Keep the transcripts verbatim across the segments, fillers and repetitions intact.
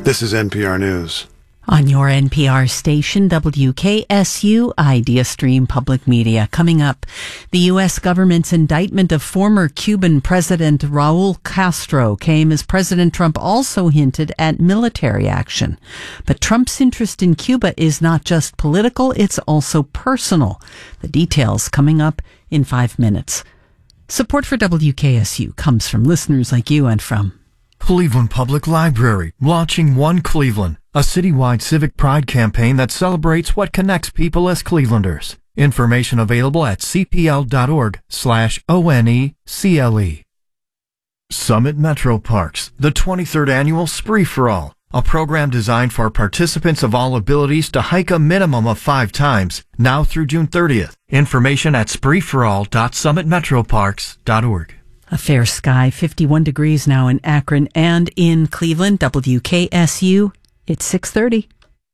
This is N P R News. On your N P R station, W K S U, Idea Stream Public Media. Coming up, the U S government's indictment of former Cuban President Raul Castro came as President Trump also hinted at military action. But Trump's interest in Cuba is not just political, it's also personal. The details coming up in five minutes. Support for W K S U comes from listeners like you and from Cleveland Public Library, launching One Cleveland, a citywide civic pride campaign that celebrates what connects people as Clevelanders. Information available at cpl.org slash O-N-E-C-L-E. Summit Metro Parks, the twenty-third annual Spree for All, a program designed for participants of all abilities to hike a minimum of five times, now through June thirtieth. Information at spree for all dot summit metro parks dot org. A fair sky, fifty-one degrees now in Akron and in Cleveland. W K S U, it's six thirty.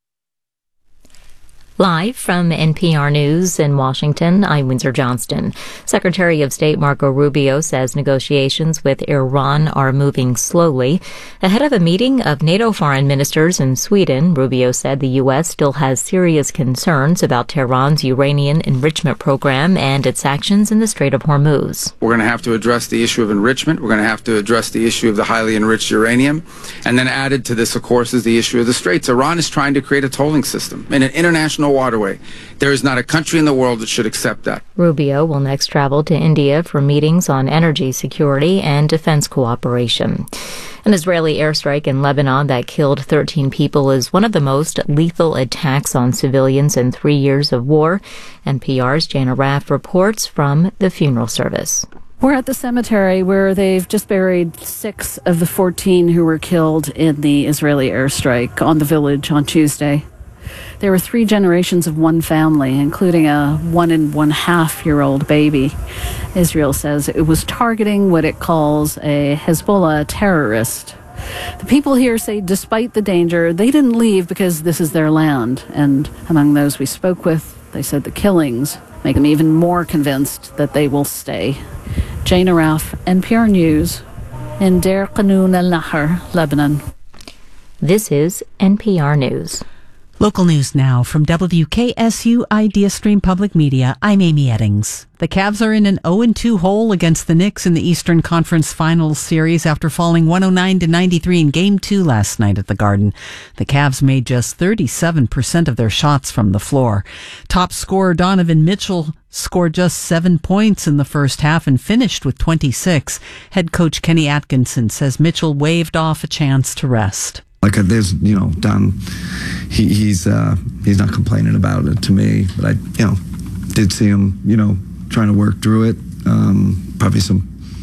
Live from N P R News in Washington, I'm Windsor Johnston. Secretary of State Marco Rubio says negotiations with Iran are moving slowly. Ahead of a meeting of NATO foreign ministers in Sweden, Rubio said the U S still has serious concerns about Tehran's uranium enrichment program and its actions in the Strait of Hormuz. We're going to have to address the issue of enrichment. We're going to have to address the issue of the highly enriched uranium. And then added to this, of course, is the issue of the straits. Iran is trying to create a tolling system in an international waterway. There is not a country in the world that should accept that. Rubio will next travel to India for meetings on energy security and defense cooperation. An Israeli airstrike in Lebanon that killed thirteen people is one of the most lethal attacks on civilians in three years of war. N P R's Jana Raff reports from the funeral service. We're at the cemetery where they've just buried six of the fourteen who were killed in the Israeli airstrike on the village on Tuesday. There were three generations of one family, including a one and one half year old baby. Israel says it was targeting what it calls a Hezbollah terrorist. The people here say despite the danger, they didn't leave because this is their land. And among those we spoke with, they said the killings make them even more convinced that they will stay. Jana Raff, N P R News, in Deir Qanoun al-Nahar, Lebanon. This is N P R News. Local news now from W K S U Idea Stream Public Media. I'm Amy Eddings. The Cavs are in an oh and two hole against the Knicks in the Eastern Conference Finals series after falling one oh nine to ninety-three in Game two last night at the Garden. The Cavs made just thirty-seven percent of their shots from the floor. Top scorer Donovan Mitchell scored just seven points in the first half and finished with twenty-six. Head coach Kenny Atkinson says Mitchell waved off a chance to rest. Like there's, you know, Don, he, he's uh, he's not complaining about it to me, but I, you know, did see him, you know, trying to work through it. Um, probably some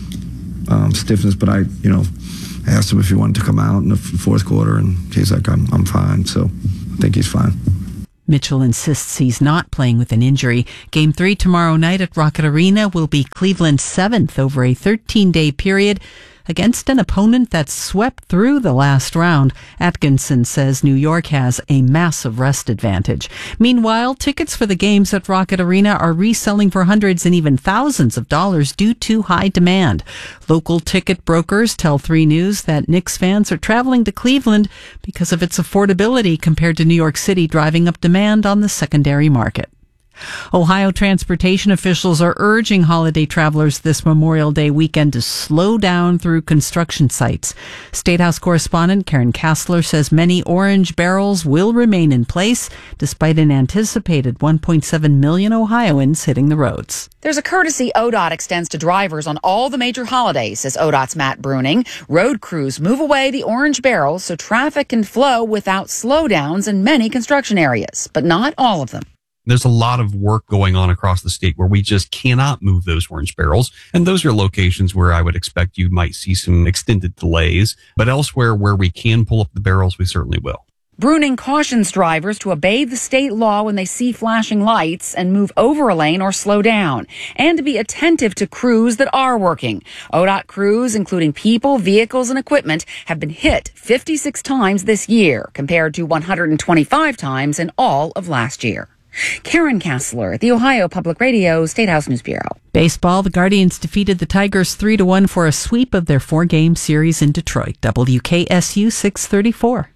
um, stiffness, but I, you know, asked him if he wanted to come out in the fourth quarter, and he's like, I'm, I'm fine. So I think he's fine. Mitchell insists he's not playing with an injury. Game three tomorrow night at Rocket Arena will be Cleveland's seventh over a thirteen-day period against an opponent that swept through the last round. Atkinson says New York has a massive rest advantage. Meanwhile, tickets for the games at Rocket Arena are reselling for hundreds and even thousands of dollars due to high demand. Local ticket brokers tell three News that Knicks fans are traveling to Cleveland because of its affordability compared to New York City, driving up demand on the secondary market. Ohio transportation officials are urging holiday travelers this Memorial Day weekend to slow down through construction sites. State House correspondent Karen Kassler says many orange barrels will remain in place despite an anticipated one point seven million Ohioans hitting the roads. There's a courtesy O D O T extends to drivers on all the major holidays, says O D O T's Matt Bruning. Road crews move away the orange barrels so traffic can flow without slowdowns in many construction areas, but not all of them. There's a lot of work going on across the state where we just cannot move those orange barrels. And those are locations where I would expect you might see some extended delays. But elsewhere where we can pull up the barrels, we certainly will. Bruning cautions drivers to obey the state law when they see flashing lights and move over a lane or slow down, and to be attentive to crews that are working. O D O T crews, including people, vehicles, and equipment, have been hit fifty-six times this year, compared to one hundred twenty-five times in all of last year. Karen Kassler, the Ohio Public Radio State House News Bureau. Baseball, the Guardians defeated the Tigers three to one for a sweep of their four-game series in Detroit. W K S U six thirty-four.